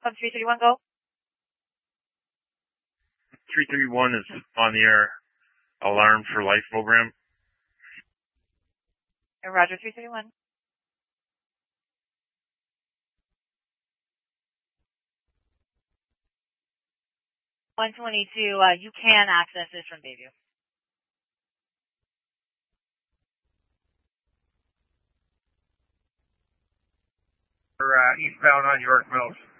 Hub 331, go. 331 is on the air. Alarm for life program. Roger, 331. $122, you can access this from Bayview. Eastbound on York Mills.